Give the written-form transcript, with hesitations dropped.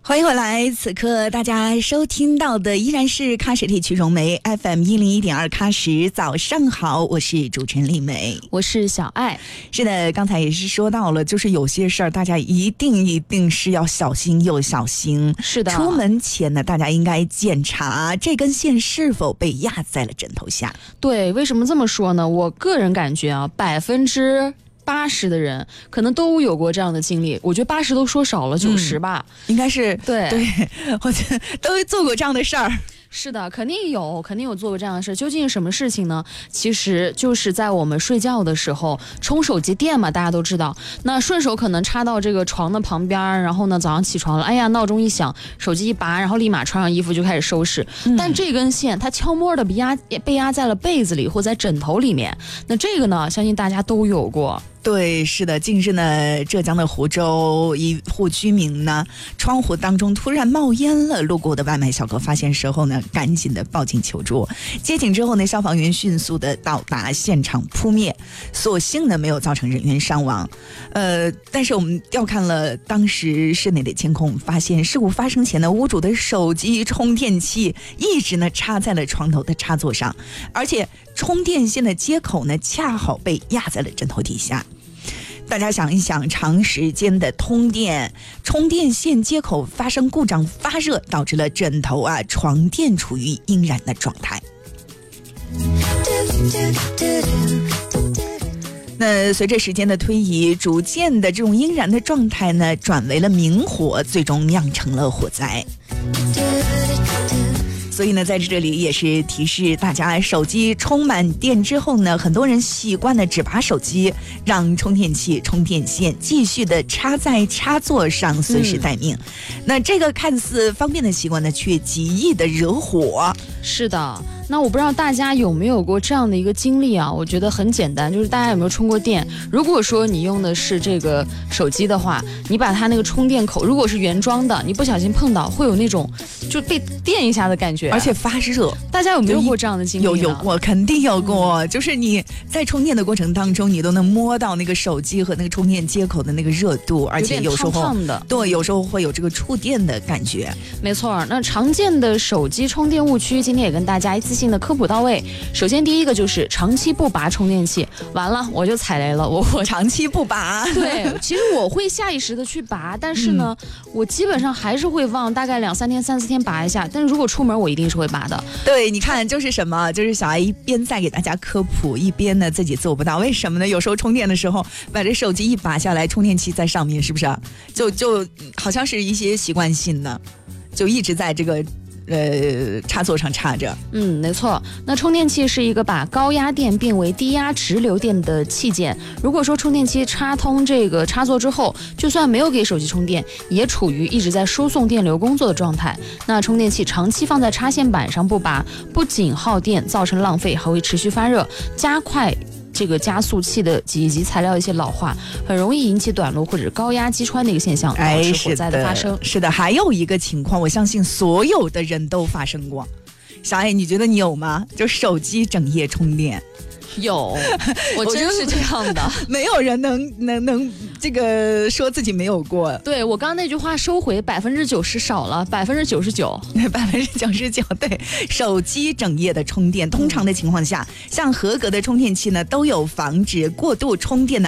欢迎回来，此刻大家收听到的依然是喀什地区融媒 FM101.2喀什，早上好，我是主持人丽美， 我是小爱。 是的，刚才也是说到了，就是有些事儿大家一定是要小心又小心。 是的， 出门前呢，大家应该检查这根线是否被压在了枕头下。 对，为什么这么说呢？我个人感觉啊，80%的人可能都有过这样的经历，我觉得80都说少了，90吧， 应该是对， 我觉得都做过这样的事儿。 是的，肯定有做过这样的事。究竟什么事情呢？其实就是在我们睡觉的时候充手机电嘛，大家都知道。那顺手可能插到这个床的旁边，然后呢早上起床了，哎呀闹钟一响，手机一拔，然后立马穿上衣服就开始收拾。但这根线它悄摸的被压在了被子里或在枕头里面。那这个呢，相信大家都有过。 对，是的，近日呢，浙江的湖州一户居民呢，窗户当中突然冒烟了，路过的外卖小哥发现时候呢，赶紧的报警求助。接警之后呢，消防员迅速的到达现场扑灭，所幸呢没有造成人员伤亡。但是我们调看了当时室内的监控，发现事故发生前呢，屋主的手机充电器一直呢插在了床头的插座上，而且充电线的接口呢恰好被压在了枕头底下。大家想一想，长时间的通电，充电线接口发生故障发热，导致了枕头床垫处于阴燃的状态。那随着时间的推移，逐渐的这种阴燃的状态呢，转为了明火，最终酿成了火灾。所以呢，在这里也是提示大家，手机充满电之后呢，很多人习惯的只拔手机，让充电器、充电线继续的插在插座上，随时待命。那这个看似方便的习惯呢，却极易的惹火。 是的。那我不知道大家有没有过这样的一个经历啊？我觉得很简单，就是大家有没有充过电？如果说你用的是这个手机的话，你把它那个充电口，如果是原装的，你不小心碰到，会有那种就被电一下的感觉， 而且发热。大家有没有过这样的经历呢？ 有过，肯定有过。就是你在充电的过程当中，你都能摸到那个手机和那个充电接口的那个热度，而且有时候烫的， 对，有时候会有这个触电的感觉。 没错，那常见的手机充电误区，今天也跟大家一次性的科普到位。首先第一个就是长期不拔充电器，完了我就踩雷了，我长期不拔。 对，其实我会下意识的去拔，但是呢，我基本上还是会忘，大概2、3天、3、4天拔一下。但是如果出门，我一定是会拔的。 对，你看就是什么，就是小爱一边在给大家科普，一边呢自己做不到。为什么呢？有时候充电的时候，把这手机一拔下来，充电器在上面，是不是？就好像是一些习惯性的，就一直在这个插座上插着。 没错。那充电器是一个把高压电变为低压直流电的器件。如果说充电器插通这个插座之后，就算没有给手机充电，也处于一直在输送电流工作的状态。那充电器长期放在插线板上不拔，不仅耗电，造成浪费，还会持续发热，加快这个加速器的以及材料一些老化，很容易引起短路或者高压击穿的一个现象，导致火灾的发生。 是的，还有一个情况，我相信所有的人都发生过。小爱，你觉得你有吗？就手机整夜充电。 有，我真是这样的， 没有人能这个说自己没有过。 对，我刚刚那句话收回，90%少了 99%，99%对。手机整夜的充电，通常的情况下，像合格的充电器呢，都有防止过度充电的